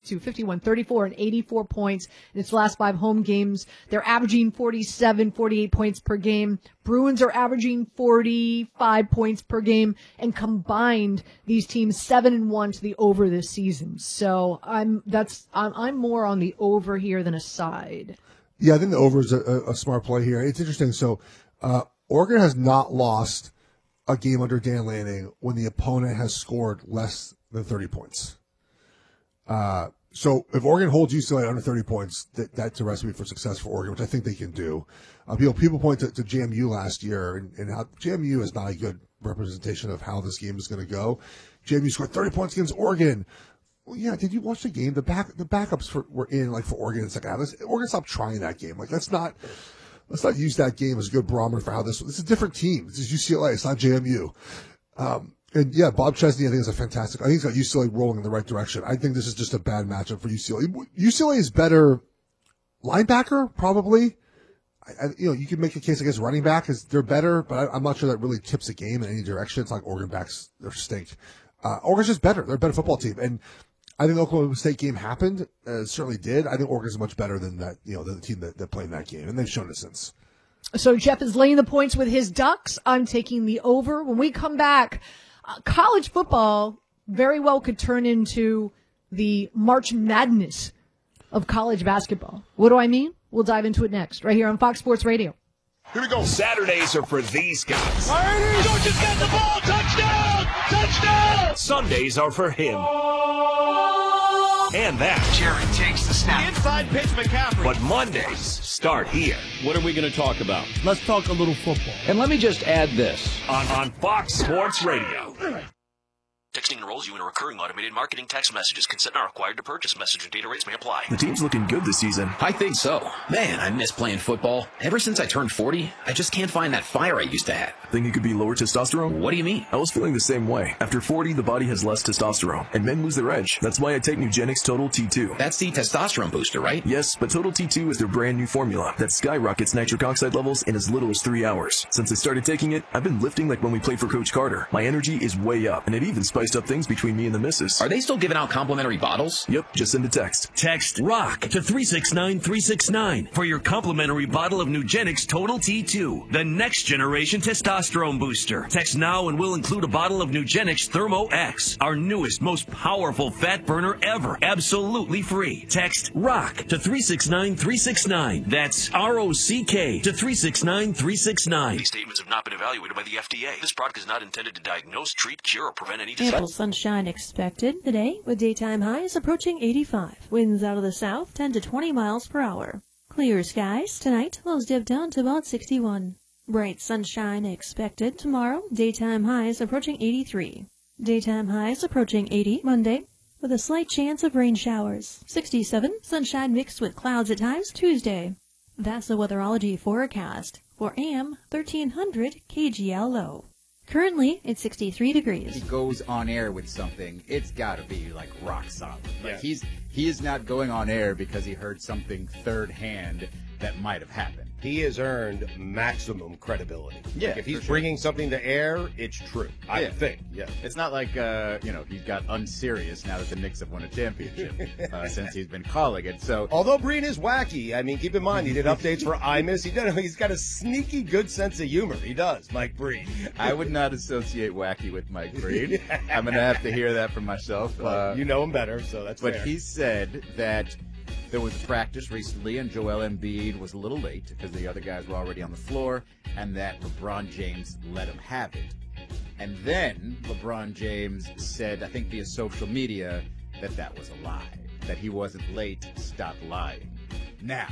52, 51, 34, and 84 points in its last 5 home games. They're averaging 47, 48 points per game. Bruins are averaging 45 points per game, and combined, these teams 7-1 to the over this season. So I'm more on the over here than a side. Yeah, I think the over is a smart play here. It's interesting. So, Oregon has not lost a game under Dan Lanning when the opponent has scored less than 30 points. So if Oregon holds UCLA under 30 points, that's a recipe for success for Oregon, which I think they can do. People point to JMU last year, and how JMU is not a good representation of how this game is going to go. JMU scored 30 points against Oregon. Well, yeah, did you watch the game? The backups were in, like, for Oregon in the second half. Oregon stopped trying that game. Like, let's not use that game as a good barometer for how this is a different team. This is UCLA. It's not JMU. And yeah, Bob Chesney, I think, is I think he's got UCLA rolling in the right direction. I think this is just a bad matchup for UCLA. UCLA is better linebacker, probably. You can make a case against running back as they're better, but I'm not sure that really tips the game in any direction. It's like Oregon backs, they're stink. Oregon's just better. They're a better football team. And I think the Oklahoma State game happened. Certainly did. I think Oregon's much better than that, than the team that played in that game. And they've shown it since. So Jeff is laying the points with his Ducks. I'm taking the over. When we come back, college football very well could turn into the March Madness of college basketball. What do I mean? We'll dive into it next, right here on Fox Sports Radio. Here we go. Saturdays are for these guys. Georgia's got the ball. Touchdown! Touchdown! Sundays are for him. And that. Jerry takes the snap. Inside pitch, McCaffrey. But Mondays start here. What are we going to talk about? Let's talk a little football. And let me just add this. On Fox Sports Radio. Texting enrolls you in a recurring automated marketing text messages. Consent not required to purchase. Message and data rates may apply. The team's looking good this season. I think so. Man, I miss playing football. Ever since I turned 40, I just can't find that fire I used to have. Think it could be lower testosterone? What do you mean? I was feeling the same way. After 40, the body has less testosterone, and men lose their edge. That's why I take Nugenix Total T2. That's the testosterone booster, right? Yes, but Total T2 is their brand new formula that skyrockets nitric oxide levels in as little as 3 hours. Since I started taking it, I've been lifting like when we played for Coach Carter. My energy is way up, and it even spiced up things between me and the missus. Are they still giving out complimentary bottles? Yep, just send a text. Text ROCK to 369-369 for your complimentary bottle of Nugenix Total T2, the next generation testosterone booster. Text now and we'll include a bottle of Nugenix Thermo X, our newest, most powerful fat burner ever, absolutely free. Text ROCK to 369-369. That's ROCK to 369-369. These statements have not been evaluated by the FDA. This product is not intended to diagnose, treat, cure, or prevent any disease. Ample sunshine expected today with daytime highs approaching 85. Winds out of the south 10 to 20 miles per hour. Clear skies tonight, lows dip down to about 61. Bright sunshine expected tomorrow, daytime highs approaching 83. Daytime highs approaching 80 Monday with a slight chance of rain showers. 67, sunshine mixed with clouds at times Tuesday. That's the weatherology forecast for AM 1300 KGL low. Currently, it's 63 degrees. He goes on air with something, it's got to be, like, rock solid. Like, he is not going on air because he heard something third hand that might have happened. He has earned maximum credibility. Yeah, like if he's bringing something to air, it's true. I think. Yeah. It's not like he's got unserious now that the Knicks have won a championship since he's been calling it. So although Breen is wacky, I mean, keep in mind he did updates for Imus. He's got a sneaky good sense of humor. He does, Mike Breen. I would not associate wacky with Mike Breen. I'm gonna have to hear that for myself. Well, you know him better, so that's fair. But he said that there was a practice recently, and Joel Embiid was a little late because the other guys were already on the floor, and that LeBron James let him have it. And then LeBron James said, I think via social media, that was a lie, that he wasn't late, stop lying. Now,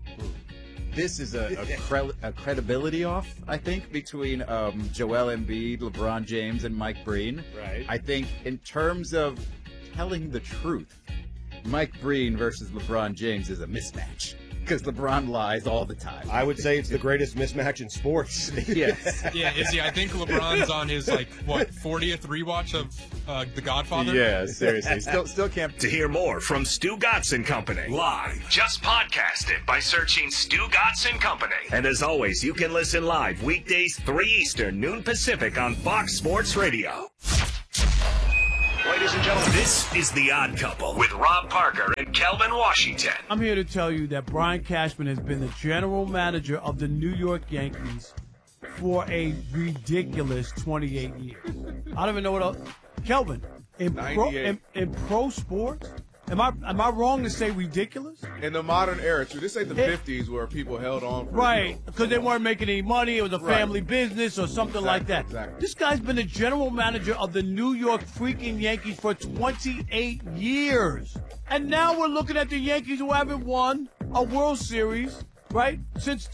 this is a credibility off, I think, between Joel Embiid, LeBron James, and Mike Breen. Right. I think in terms of telling the truth, Mike Breen versus LeBron James is a mismatch because LeBron lies all the time. I would say it's the greatest mismatch in sports. Yes. Yeah, Izzy, I think LeBron's on his, 40th rewatch of The Godfather? Yeah, seriously. Still can't. To hear more from Stu Gatz and Company live, just podcast it by searching Stu Gatz and Company. And as always, you can listen live weekdays 3 Eastern, noon Pacific on Fox Sports Radio. Ladies and gentlemen, this is The Odd Couple with Rob Parker and Kelvin Washington. I'm here to tell you that Brian Cashman has been the general manager of the New York Yankees for a ridiculous 28 years. I don't even know what else. Kelvin, in pro sports, am I wrong to say ridiculous? In the modern era, too. This ain't the 50s where people held on. Right, because they weren't making any money. It was a family business or something like that. Exactly. This guy's been the general manager of the New York freaking Yankees for 28 years. And now we're looking at the Yankees who haven't won a World Series, right, since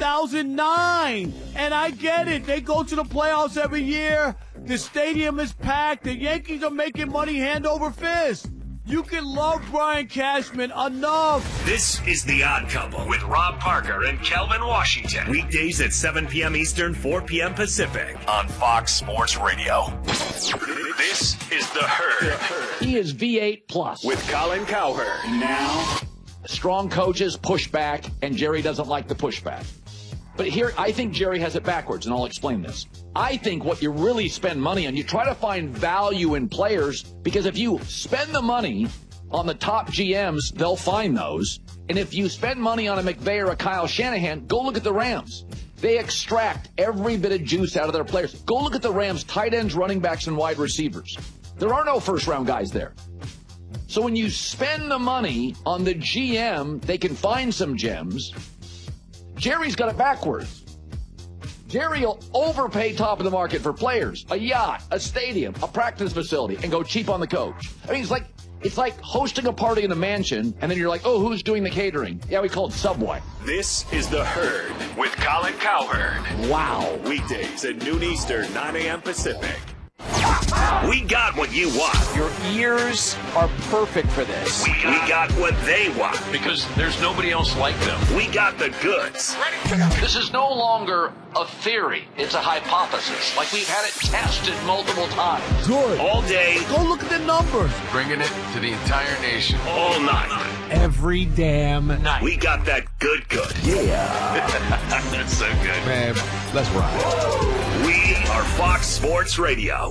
2009. And I get it. They go to the playoffs every year. The stadium is packed. The Yankees are making money hand over fist. You can love Brian Cashman enough. This is The Odd Couple with Rob Parker and Kelvin Washington. Weekdays at 7 p.m. Eastern, 4 p.m. Pacific on Fox Sports Radio. This is The Herd. He is V8 plus with Colin Cowherd. Now, strong coaches push back, and Jerry doesn't like the pushback. But here, I think Jerry has it backwards, and I'll explain this. I think what you really spend money on, you try to find value in players, because if you spend the money on the top GMs, they'll find those. And if you spend money on a McVay or a Kyle Shanahan, go look at the Rams. They extract every bit of juice out of their players. Go look at the Rams' tight ends, running backs, and wide receivers. There are no first-round guys there. So when you spend the money on the GM, they can find some gems. Jerry's got it backwards. Jerry will overpay top of the market for players, a yacht, a stadium, a practice facility, and go cheap on the coach. I mean, it's like hosting a party in a mansion, and then you're like, oh, who's doing the catering? Yeah, we call it Subway. This is The Herd with Colin Cowherd. Wow. Weekdays at noon Eastern, 9 a.m. Pacific. We got what you want. Your ears are perfect for this. We got what they want. Because there's nobody else like them. We got the goods. This is no longer a theory. It's a hypothesis. Like we've had it tested multiple times. Good. All day. Go look at the numbers. Bringing it to the entire nation. All night. Every damn night. We got that good. Yeah. That's so good. Man, let's ride. We are Fox Sports Radio.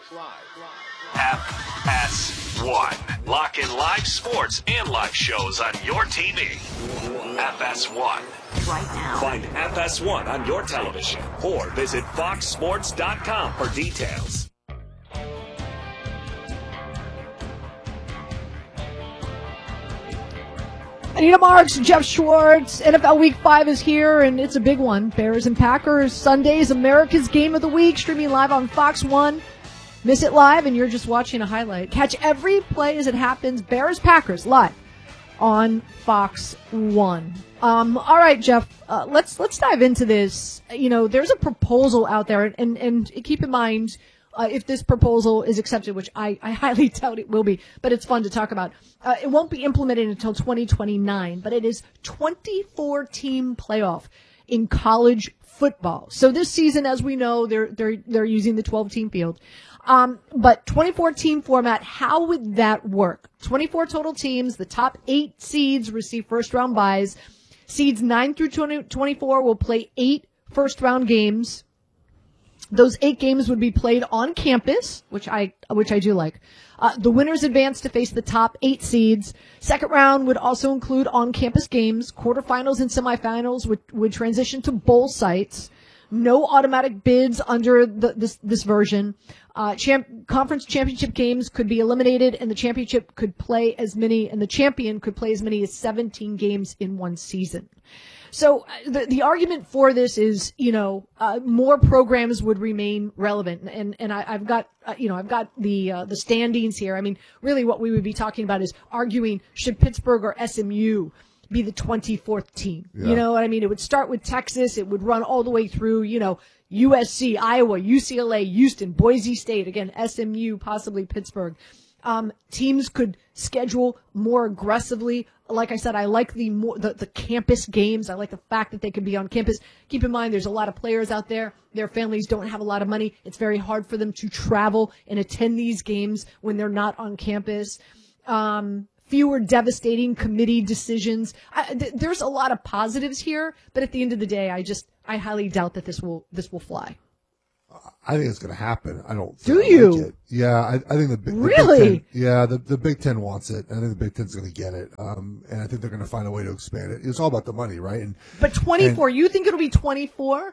FS1. Lock in live sports and live shows on your TV. FS1. Right now. Find FS1 on your television or visit foxsports.com for details. Anita Marks, Jeff Schwartz. NFL Week 5 is here, and it's a big one. Bears and Packers. Sunday's America's Game of the Week, streaming live on Fox 1. Miss it live, and you're just watching a highlight. Catch every play as it happens. Bears-Packers live on Fox 1. All right, Jeff, let's dive into this. You know, there's a proposal out there, and keep in mind, if this proposal is accepted, which I highly doubt it will be, but it's fun to talk about. It won't be implemented until 2029, but it is 24-team playoff in college football. So this season, as we know, they're using the 12-team field. But 24-team format, how would that work? 24 total teams, the top 8 seeds receive first-round byes. Seeds 9 through 24 will play 8 first-round games. Those 8 games would be played on campus, which I do like. The winners advance to face the top 8 seeds. Second round would also include on-campus games. Quarterfinals and semifinals would transition to bowl sites. No automatic bids under this version. Conference championship games could be eliminated, and the champion could play as many as 17 games in one season. So the argument for this is, more programs would remain relevant, and I've got the standings here. I mean, really, what we would be talking about is arguing, should Pittsburgh or SMU be the 24th team? Yeah. You know what I mean? It would start with Texas. It would run all the way through, USC, Iowa, UCLA, Houston, Boise State, again, SMU, possibly Pittsburgh. Teams could schedule more aggressively. Like I said, I like the campus games. I like the fact that they could be on campus. Keep in mind, there's a lot of players out there. Their families don't have a lot of money. It's very hard for them to travel and attend these games when they're not on campus. Fewer devastating committee decisions. There's a lot of positives here, but at the end of the day, I highly doubt that this will fly. I think it's going to happen. I don't. Do like you? it. Yeah, I think the Big Really? the Big Ten wants it. I think the Big Ten's going to get it, and I think they're going to find a way to expand it. It's all about the money, right? But 24, you think it'll be 24?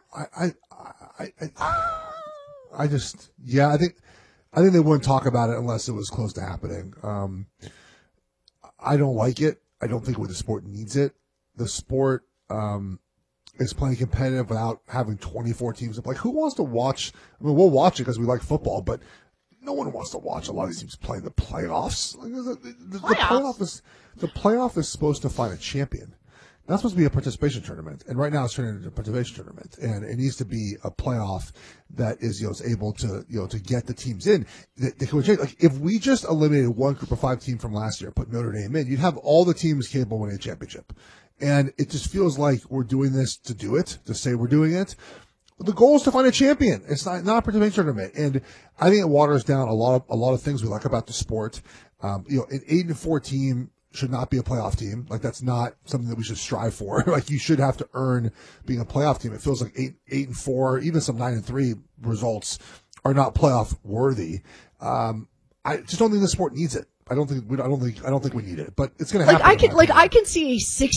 I just, yeah, I think they wouldn't talk about it unless it was close to happening. I don't like it. I don't think the sport needs it. The sport is playing competitive without having 24 teams. Like, who wants to watch? I mean, we'll watch it because we like football, but no one wants to watch a lot of these teams play in the playoffs. Like, the playoff is supposed to find a champion. That's supposed to be a participation tournament, and right now it's turning into a participation tournament, and it needs to be a playoff that is, is able to, to get the teams in. They can change. Like, if we just eliminated one group of 5 team from last year, put Notre Dame in, you'd have all the teams capable of winning a championship. And it just feels like we're doing this to do it, to say we're doing it. The goal is to find a champion. It's not a participation tournament, and I think it waters down a lot of things we like about the sport. An 8-4 team should not be a playoff team. Like, that's not something that we should strive for. Like, you should have to earn being a playoff team. It feels like 8-4, even some 9-3 results are not playoff worthy. I just don't think the sport needs it. I don't think we need it, but it's going to happen. I can see a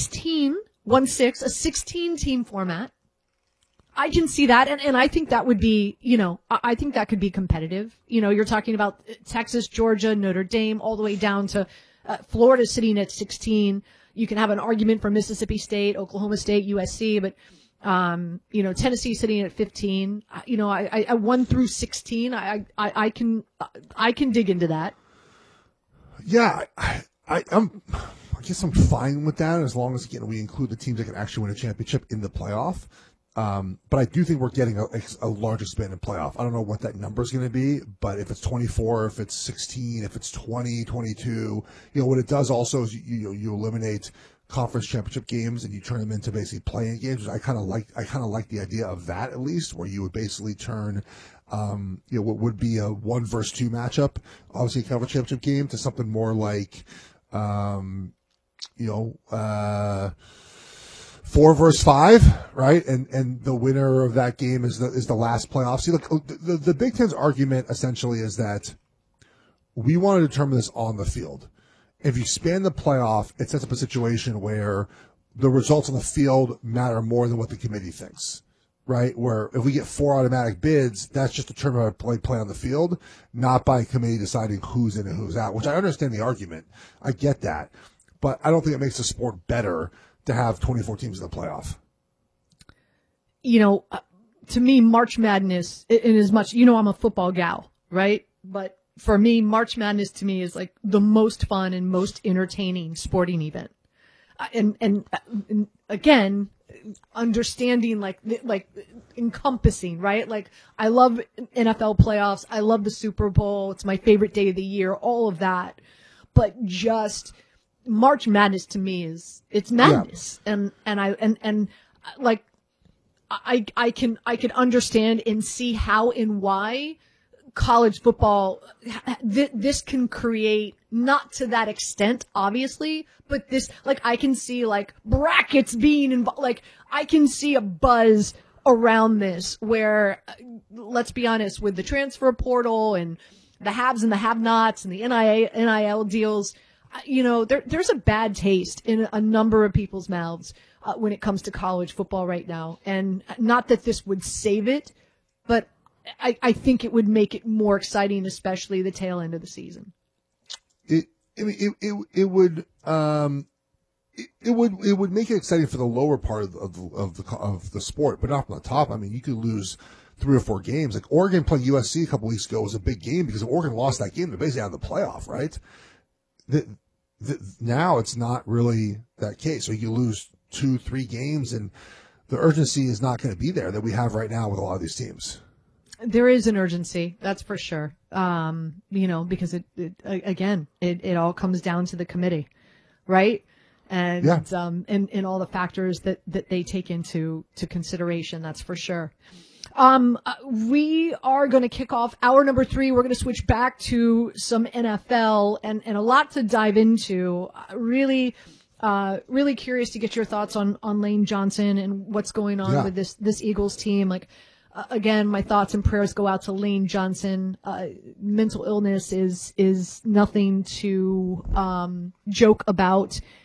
16 team format. I can see that, and I think that would be, I think that could be competitive. You're talking about Texas, Georgia, Notre Dame, all the way down to Florida sitting at 16. You can have an argument for Mississippi State, Oklahoma State, USC, but Tennessee sitting at 15. I 1 through 16. I can dig into that. Yeah, I guess I'm fine with that as long as we include the teams that can actually win a championship in the playoff. But I do think we're getting a large expanded playoff. I don't know what that number is going to be, but if it's 24, if it's 16, if it's 20, 22, what it does also is you eliminate conference championship games and you turn them into basically playing games. I kind of like the idea of that, at least, where you would basically turn what would be a 1 versus 2 matchup, obviously a conference championship game, to something more like 4 versus 5, right? And the winner of that game is the last playoff. See, look, the Big Ten's argument essentially is that we want to determine this on the field. If you span the playoff, it sets up a situation where the results on the field matter more than what the committee thinks, right? Where if we get 4 automatic bids, that's just determined by play on the field, not by a committee deciding who's in and who's out, which I understand the argument. I get that. But I don't think it makes the sport better to have 24 teams in the playoff. To me, March Madness, in as much, I'm a football gal, right? But for me, March Madness to me is like the most fun and most entertaining sporting event. And again, understanding like encompassing, right? Like, I love NFL playoffs. I love the Super Bowl. It's my favorite day of the year, all of that. But just March Madness to me it's madness. Yeah. I can understand and see how and why college football, this can create, not to that extent, obviously, but this, I can see, brackets being involved. I can see a buzz around this where, let's be honest, with the transfer portal and the haves and the have-nots and the NIL deals, there's a bad taste in a number of people's mouths when it comes to college football right now. And not that this would save it, but I think it would make it more exciting, especially the tail end of the season. It would make it exciting for the lower part of the sport, but not from the top. I mean, you could lose 3 or 4 games. Like Oregon playing USC a couple weeks ago was a big game because if Oregon lost that game, they're basically out of the playoff, right? Now it's not really that case. So you lose 2-3 games, and the urgency is not going to be there that we have right now with a lot of these teams. There is an urgency, that's for sure. Because it all comes down to the committee, right? And yeah. And all the factors that they take into consideration, that's for sure. We are going to kick off hour number 3. We're going to switch back to some NFL and a lot to dive into. Really curious to get your thoughts on Lane Johnson and what's going on with this Eagles team. again, my thoughts and prayers go out to Lane Johnson. Mental illness is nothing to joke about.